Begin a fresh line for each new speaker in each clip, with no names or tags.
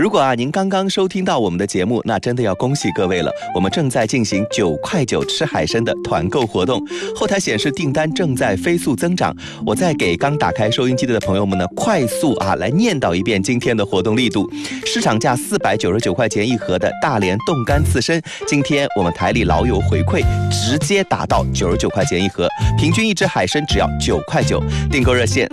如果您刚刚收听到我们的节目，那真的要恭喜各位了，我们正在进行9块9吃海参的团购活动，后台显示订单正在飞速增长。我再给刚打开收音机的朋友们呢，快速来念叨一遍今天的活动力度。市场价499块钱一盒的大连冻干刺身，今天我们台里老友回馈直接打到99块钱一盒，平均一只海参只要9块9。订购热线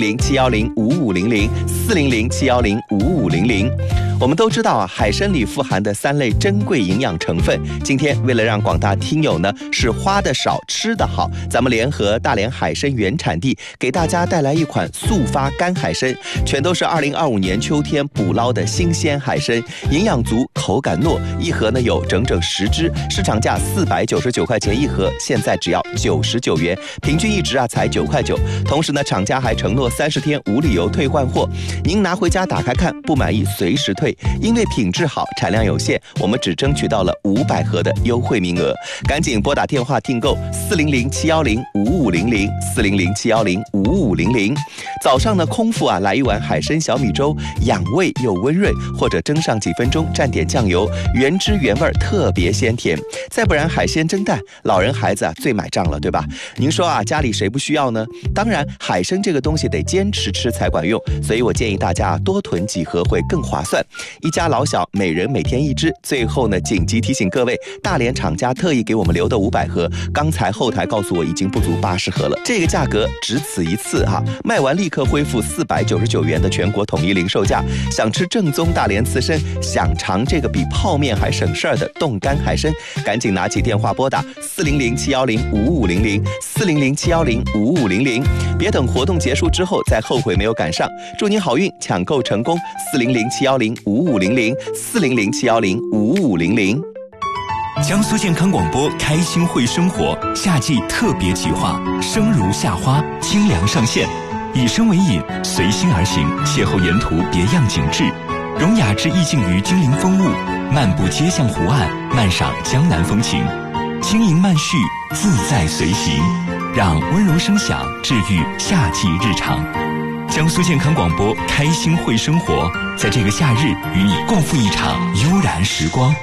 400-710-5500，400-710-5500。我们都知道海参里富含的3类珍贵营养成分，今天为了让广大听友呢是花的少吃的好，咱们联合大连海参原产地给大家带来一款速发干海参，全都是2025年秋天捕捞的新鲜海参，营养足，口感糯，一盒呢有整整10只，市场价499块钱一盒，现在只要99元，平均一只才9块9。同时呢，厂家还承诺30天无理由退换货，您拿回家打开看，不满意随时退。因为品质好，产量有限，我们只争取到了500盒的优惠名额，赶紧拨打电话订购400-710-5500，400-710-5500。早上呢，空腹来一碗海参小米粥，养胃又温润，或者蒸上几分钟，蘸点酱油，原汁原味，特别鲜甜。再不然海鲜蒸蛋，老人孩子最买账了，对吧？您说家里谁不需要呢？当然，海参这个东西得坚持吃才管用，所以我建议大家多囤几盒会更划算。一家老小每人每天1只。最后呢，紧急提醒各位，大连厂家特意给我们留的500盒，刚才后台告诉我已经不足80盒了，这个价格只此一次卖完立刻恢复499元的全国统一零售价。想吃正宗大连刺身，想尝这个比泡面还省事儿的冻干海参，赶紧拿起电话拨打400-710-5500，400-710-5500，别等活动结束之后再后悔没有赶上。祝您好运，抢购成功！400-710-5500，400-710-5500。
江苏健康广播开心会生活夏季特别企划，生如夏花，清凉上线，以生为引，随心而行，邂逅沿途别样景致，容雅致意境于精灵风物，漫步街巷湖岸，漫赏江南风情，轻盈慢续，自在随行，让温柔声响治愈夏季日常。江苏健康广播开心会生活，在这个夏日与你共赴一场悠然时光。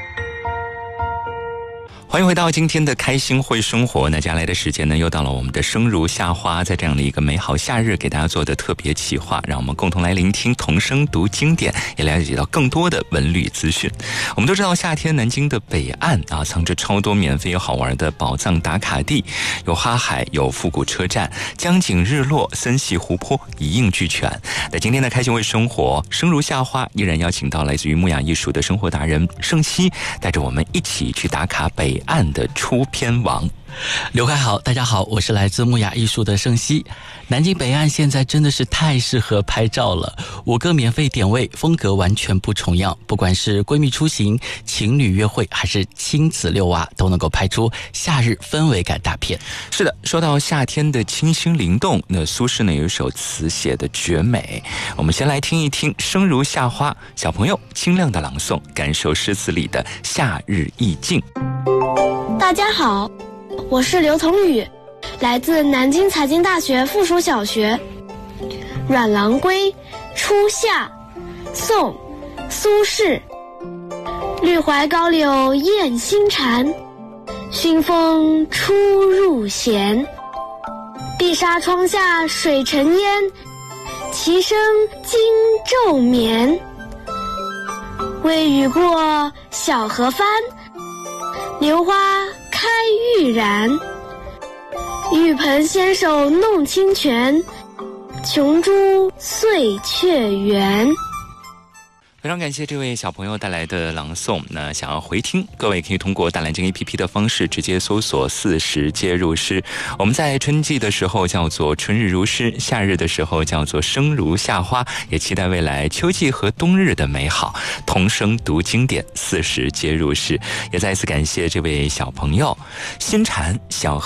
欢迎回到今天的开心会生活。那接下来的时间呢，又到了我们的生如夏花，在这样的一个美好夏日给大家做的特别企划，让我们共同来聆听童声读经典，也了解到更多的文旅资讯。我们都知道夏天南京的北岸藏着超多免费又好玩的宝藏打卡地，有花海，有复古车站，江景日落，森系湖泊，一应俱全。在今天的开心会生活生如夏花，依然邀请到来自于木雅艺术的生活达人盛熙，带着我们一起去打卡北岸的出片王。
刘开好，大家好，我是来自木雅艺术的盛熙。南京北岸现在真的是太适合拍照了，5个免费点位，风格完全不重样，不管是闺蜜出行、情侣约会，还是亲子遛娃，都能够拍出夏日氛围感大片。
是的，说到夏天的清新灵动，那苏轼呢有一首词写的绝美，我们先来听一听生如夏花小朋友清亮的朗诵，感受诗词里的夏日意境。
大家好，我是刘彤宇，来自南京财经大学附属小学。阮郎归初夏，宋·苏轼。绿怀高柳燕新蝉，熏风初入弦。碧纱窗下水沉烟，其声惊骤眠。微雨过，小荷翻，榴花开欲燃。玉盆纤手弄清泉，琼珠碎却圆。
非常感谢这位小朋友带来的朗诵。那想要回听，各位可以通过大蓝鲸 APP 的方式直接搜索40皆入诗。我们在春季的时候叫做春日如诗，夏日的时候叫做生如夏花，也期待未来秋季和冬日的美好。童声读经典，40皆入诗。也再一次感谢这位小朋友。新蝉、小荷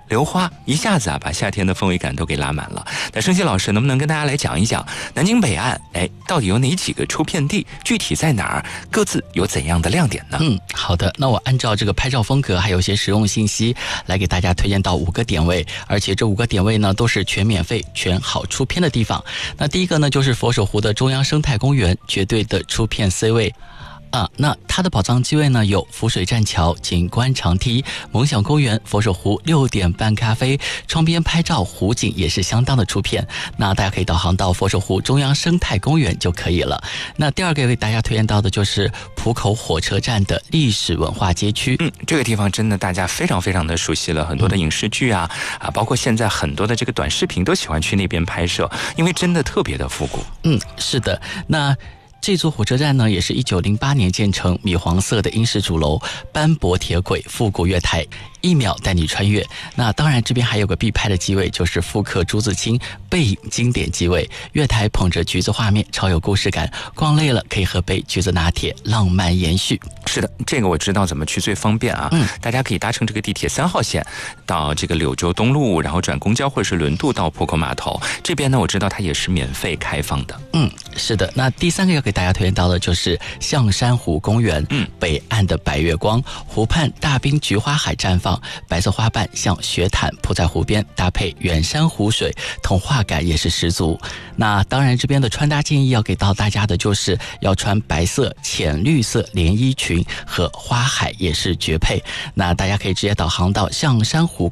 榴花，一下子把夏天的氛围感都给拉满了。那盛熙老师能不能跟大家来讲一讲南京北岸，到底有哪几个出片地，具体在哪儿，各自有怎样的亮点呢？
好的，那我按照这个拍照风格还有一些实用信息来给大家推荐到5个点位，而且这5个点位呢都是全免费、全好出片的地方。那第一个呢就是佛手湖的中央生态公园，绝对的出片 C 位。那它的宝藏机位呢有浮水栈桥、景观长梯、梦想公园、佛手湖6点半咖啡，窗边拍照湖景也是相当的出片。那大家可以导航到佛手湖中央生态公园就可以了。那第二个为大家推荐到的就是浦口火车站的历史文化街区。
这个地方真的大家非常非常的熟悉了，很多的影视剧包括现在很多的这个短视频都喜欢去那边拍摄，因为真的特别的复古。
是的。那这座火车站呢，也是1908年建成，米黄色的英式主楼，斑驳铁轨，复古月台，1秒带你穿越。那当然这边还有个必拍的机位，就是复刻朱自清背影经典机位，月台捧着橘子画面，超有故事感，逛累了可以喝杯橘子拿铁，浪漫延续。
是的，这个我知道怎么去最方便大家可以搭乘这个地铁3号线到这个柳州东路，然后转公交或者是轮渡到浦口码头。这边呢我知道它也是免费开放的。
是的。那第3个要给大家推荐到的就是象山湖公园，北岸的白月光，湖畔大滨菊花海绽放，白色花瓣像雪毯铺在湖边，搭配远山湖水，童话感也是十足。那当然这边的穿搭建议要给到大家的就是要穿白色、浅绿色连衣裙和花海也是绝配。那大家可以直接导航到象山湖